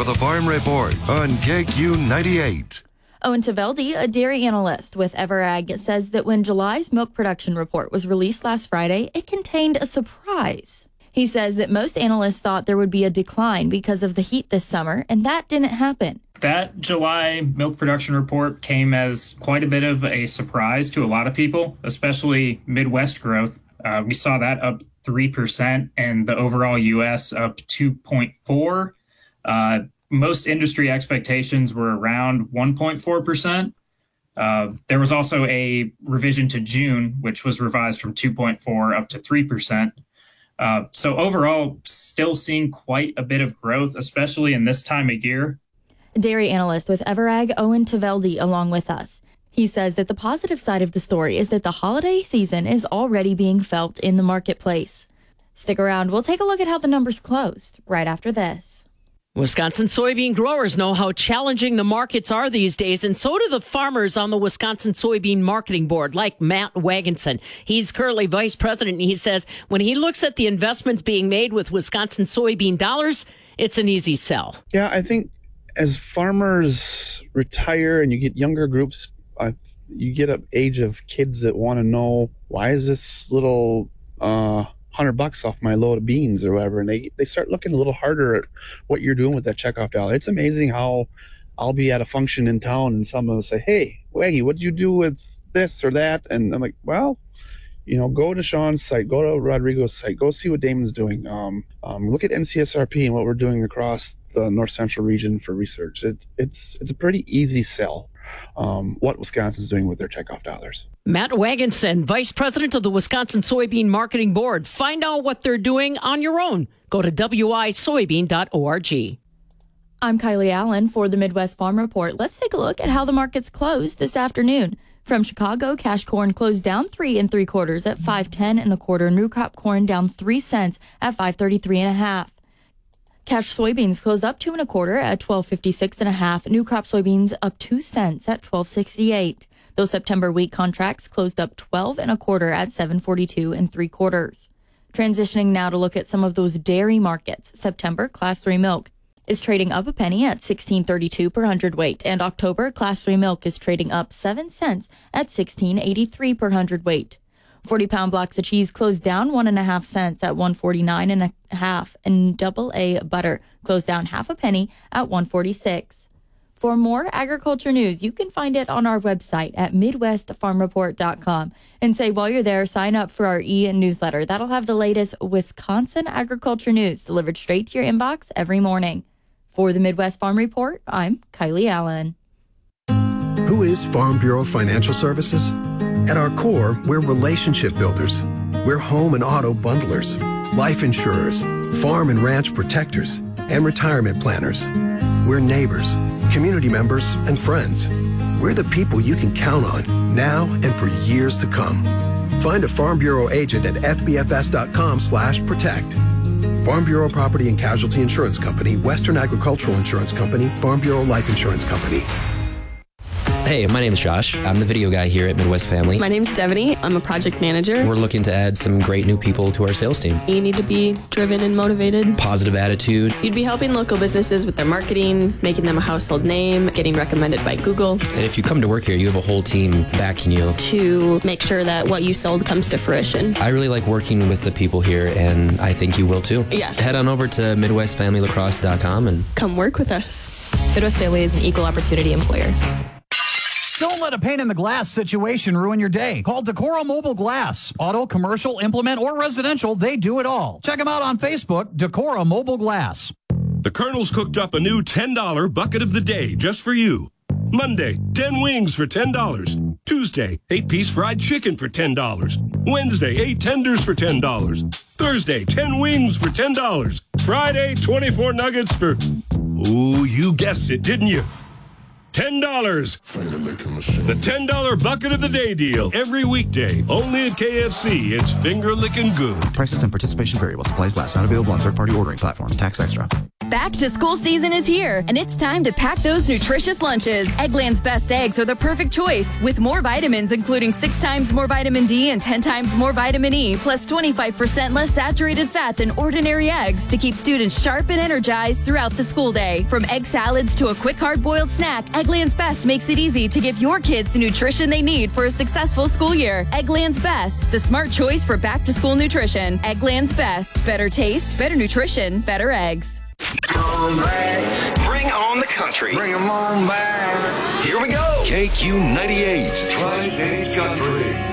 for the Farm Report on KQ 98. Owen Taveldi, a dairy analyst with Everag, says that when July's milk production report was released last Friday, it contained a surprise. He says that most analysts thought there would be a decline because of the heat this summer, and that didn't happen. That July milk production report came as quite a bit of a surprise to a lot of people, especially Midwest growth. We saw that up 3% and the overall U.S. up 2.4%. Most industry expectations were around 1.4%. There was also a revision to June, which was revised from 2.4 up to 3%. So overall, still seeing quite a bit of growth, especially in this time of year. Dairy analyst with Everag, Owen Taveldi, along with us. He says that the positive side of the story is that the holiday season is already being felt in the marketplace. Stick around. We'll take a look at how the numbers closed right after this. Wisconsin soybean growers know how challenging the markets are these days, and so do the farmers on the Wisconsin Soybean Marketing Board, like Matt Wagenson. He's currently vice president, and he says when he looks at the investments being made with Wisconsin soybean dollars, it's an easy sell. Yeah, I think as farmers retire and you get younger groups, you get an age of kids that want to know, why is this little $100 off my load of beans or whatever, and they start looking a little harder at what you're doing with that checkoff dollar. It's amazing how I'll be at a function in town and someone will say, hey, Waggy, what did you do with this or that? And I'm like, well, go to Sean's site, go to Rodrigo's site, go see what Damon's doing. Look at NCSRP and what we're doing across the North Central region for research. It's a pretty easy sell, what Wisconsin's doing with their checkoff dollars. Matt Wagenson, vice president of the Wisconsin Soybean Marketing Board. Find out what they're doing on your own. Go to wisoybean.org. I'm Kylie Allen for the Midwest Farm Report. Let's take a look at how the markets closed this afternoon. From Chicago, cash corn closed down 3 3/4 at $5.10 1/4. New crop corn down 3 cents at $5.33 1/2. Cash soybeans closed up 2 1/4 at $12.56 1/2. New crop soybeans up 2 cents at $12.68. Those September wheat contracts closed up 12 1/4 at $7.42 3/4. Transitioning now to look at some of those dairy markets. September Class 3 milk is trading up a penny at $16.32 per hundredweight, and October Class 3 milk is trading up 7 cents at $16.83 per hundredweight. 40-pound blocks of cheese closed down 1.5 cents at $1.49 1/2, and double A butter closed down half a penny at $1.46. For more agriculture news, you can find it on our website at MidwestFarmReport.com. And say while you're there, sign up for our e-newsletter. That'll have the latest Wisconsin agriculture news delivered straight to your inbox every morning. For the Midwest Farm Report, I'm Kylie Allen. Who is Farm Bureau Financial Services? At our core, we're relationship builders. We're home and auto bundlers, life insurers, farm and ranch protectors, and retirement planners. We're neighbors, community members, and friends. We're the people you can count on now and for years to come. Find a Farm Bureau agent at fbfs.com/protect. Farm Bureau Property and Casualty Insurance Company, Western Agricultural Insurance Company, Farm Bureau Life Insurance Company. Hey, my name is Josh. I'm the video guy here at Midwest Family. My name's Devaney. I'm a project manager. We're looking to add some great new people to our sales team. You need to be driven and motivated. Positive attitude. You'd be helping local businesses with their marketing, making them a household name, getting recommended by Google. And if you come to work here, you have a whole team backing you to make sure that what you sold comes to fruition. I really like working with the people here, and I think you will too. Yeah. Head on over to MidwestFamilyLacrosse.com and come work with us. Midwest Family is an equal opportunity employer. Don't let a pane in the glass situation ruin your day. Call Decoro Mobile Glass. Auto, commercial, implement, or residential, they do it all. Check them out on Facebook, Decoro Mobile Glass. The Colonel's cooked up a new $10 bucket of the day just for you. Monday, 10 wings for $10. Tuesday, 8-piece fried chicken for $10. Wednesday, 8 tenders for $10. Thursday, 10 wings for $10. Friday, 24 nuggets for... Ooh, you guessed it, didn't you? $10. The $10 bucket of the day deal. Every weekday. Only at KFC. It's finger licking good. Prices and participation variable. Supplies last. Not available on third-party ordering platforms. Tax extra. Back to school season is here, and it's time to pack those nutritious lunches. Eggland's Best Eggs are the perfect choice, with more vitamins, including 6 times more vitamin D and 10 times more vitamin E, plus 25% less saturated fat than ordinary eggs to keep students sharp and energized throughout the school day. From egg salads to a quick hard-boiled snack, Eggland's Best makes it easy to give your kids the nutrition they need for a successful school year. Eggland's Best, the smart choice for back-to-school nutrition. Eggland's Best. Better taste, better nutrition, better eggs. Bring on the country. Bring 'em on back. Here we go. KQ 98, Tri-States Country.